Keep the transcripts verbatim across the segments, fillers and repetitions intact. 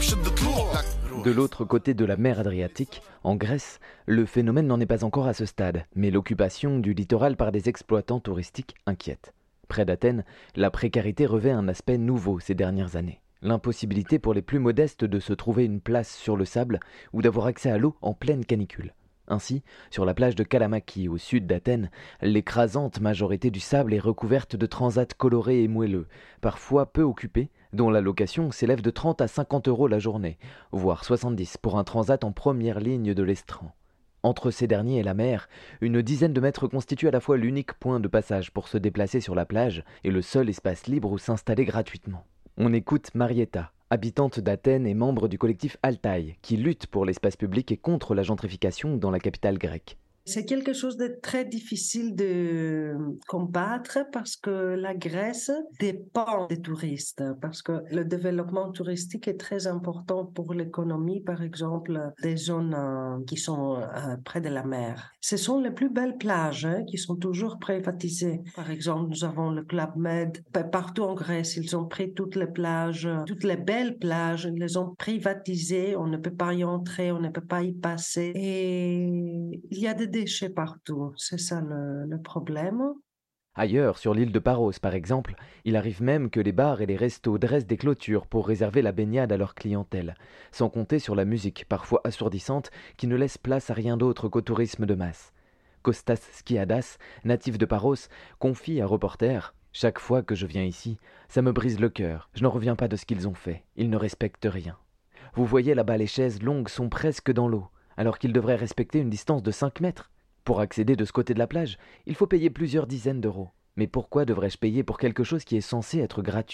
De l'autre côté de la mer Adriatique, en Grèce, le phénomène n'en est pas encore à ce stade, mais l'occupation du littoral par des exploitants touristiques inquiète. Près d'Athènes, la précarité revêt un aspect nouveau ces dernières années. L'impossibilité pour les plus modestes de se trouver une place sur le sable ou d'avoir accès à l'eau en pleine canicule. Ainsi, sur la plage de Kalamaki, au sud d'Athènes, l'écrasante majorité du sable est recouverte de transats colorés et moelleux, parfois peu occupés, dont la location s'élève de trente à cinquante euros la journée, voire soixante-dix pour un transat en première ligne de l'estran. Entre ces derniers et la mer, une dizaine de mètres constitue à la fois l'unique point de passage pour se déplacer sur la plage et le seul espace libre où s'installer gratuitement. On écoute Marietta, habitante d'Athènes et membre du collectif Altaï, qui lutte pour l'espace public et contre la gentrification dans la capitale grecque. C'est quelque chose de très difficile de combattre parce que la Grèce dépend des touristes, parce que le développement touristique est très important pour l'économie, par exemple, des zones euh, qui sont euh, près de la mer. Ce sont les plus belles plages hein, qui sont toujours privatisées. Par exemple, nous avons le Club Med. Partout en Grèce, ils ont pris toutes les plages, toutes les belles plages, ils les ont privatisées. On ne peut pas y entrer, on ne peut pas y passer. Et il y a des déchets partout, c'est ça le, le problème. Ailleurs, sur l'île de Paros par exemple, il arrive même que les bars et les restos dressent des clôtures pour réserver la baignade à leur clientèle, sans compter sur la musique parfois assourdissante qui ne laisse place à rien d'autre qu'au tourisme de masse. Kostas Skiadas, natif de Paros, confie à Reporter « Chaque fois que je viens ici, ça me brise le cœur, je n'en reviens pas de ce qu'ils ont fait, ils ne respectent rien. Vous voyez là-bas les chaises longues sont presque dans l'eau, alors qu'ils devraient respecter une distance de cinq mètres. Pour accéder de ce côté de la plage, il faut payer plusieurs dizaines d'euros. Mais pourquoi devrais-je payer pour quelque chose qui est censé être gratuit ?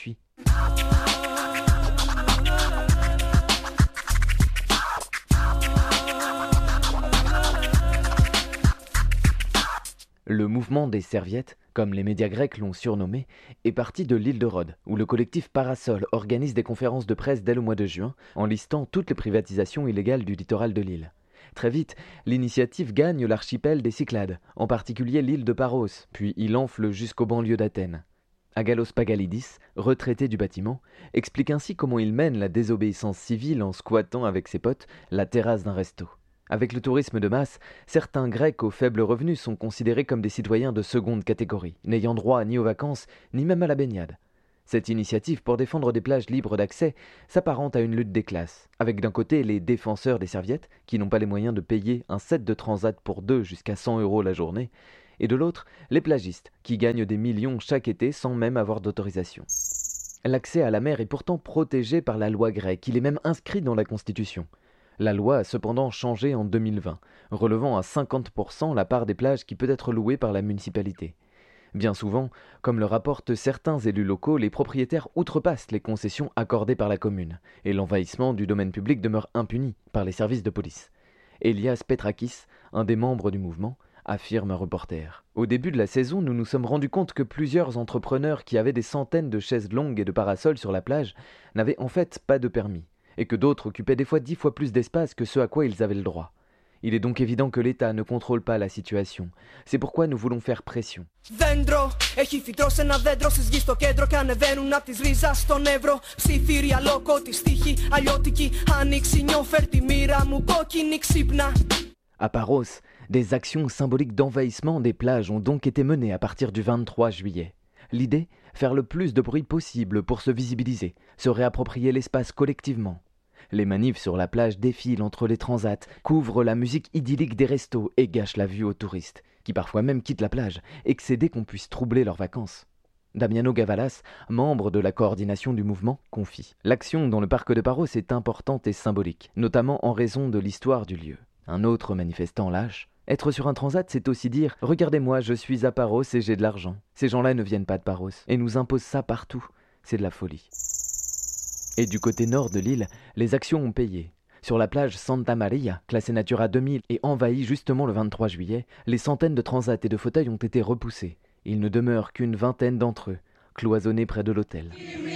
Le mouvement des serviettes, comme les médias grecs l'ont surnommé, est parti de l'île de Rhodes, où le collectif Parasol organise des conférences de presse dès le mois de juin, en listant toutes les privatisations illégales du littoral de l'île. Très vite, l'initiative gagne l'archipel des Cyclades, en particulier l'île de Paros, puis il enfle jusqu'aux banlieues d'Athènes. Agalos Pagalidis, retraité du bâtiment, explique ainsi comment il mène la désobéissance civile en squattant avec ses potes la terrasse d'un resto. Avec le tourisme de masse, certains Grecs aux faibles revenus sont considérés comme des citoyens de seconde catégorie, n'ayant droit ni aux vacances, ni même à la baignade. Cette initiative pour défendre des plages libres d'accès s'apparente à une lutte des classes, avec d'un côté les défenseurs des serviettes, qui n'ont pas les moyens de payer un set de transat pour deux jusqu'à cent euros la journée, et de l'autre, les plagistes, qui gagnent des millions chaque été sans même avoir d'autorisation. L'accès à la mer est pourtant protégé par la loi grecque, il est même inscrit dans la Constitution. La loi a cependant changé en deux mille vingt, relevant à cinquante pour cent la part des plages qui peut être louée par la municipalité. Bien souvent, comme le rapportent certains élus locaux, les propriétaires outrepassent les concessions accordées par la commune, et l'envahissement du domaine public demeure impuni par les services de police. Elias Petrakis, un des membres du mouvement, affirme un reporter. Au début de la saison, nous nous sommes rendus compte que plusieurs entrepreneurs qui avaient des centaines de chaises longues et de parasols sur la plage n'avaient en fait pas de permis, et que d'autres occupaient des fois dix fois plus d'espace que ce à quoi ils avaient le droit. Il est donc évident que l'État ne contrôle pas la situation. C'est pourquoi nous voulons faire pression. Δέντρο, έχει φυτρώσει ένα δέντρο στις γης στο κέντρο και ανεβαίνουν απ' της ρίζας στον Εύρο. Ψιθύρια λόκο, τη στίχη, αλλιώτικη, άνοιξη, νιώφερ τη μοίρα μου, κόκκινη ξύπνα. À Paros, des actions symboliques d'envahissement des plages ont donc été menées à partir du vingt-trois juillet. L'idée, faire le plus de bruit possible pour se visibiliser, se réapproprier l'espace collectivement. Les manifs sur la plage défilent entre les transats, couvrent la musique idyllique des restos et gâchent la vue aux touristes, qui parfois même quittent la plage, excédés qu'on puisse troubler leurs vacances. Damiano Gavalas, membre de la coordination du mouvement, confie. L'action dans le parc de Paros est importante et symbolique, notamment en raison de l'histoire du lieu. Un autre manifestant lâche. Être sur un transat, c'est aussi dire « Regardez-moi, je suis à Paros et j'ai de l'argent. Ces gens-là ne viennent pas de Paros et nous imposent ça partout. C'est de la folie. » Et du côté nord de l'île, les actions ont payé. Sur la plage Santa Maria, classée Natura deux mille et envahie justement le vingt-trois juillet, les centaines de transats et de fauteuils ont été repoussés. Il ne demeure qu'une vingtaine d'entre eux, cloisonnés près de l'hôtel.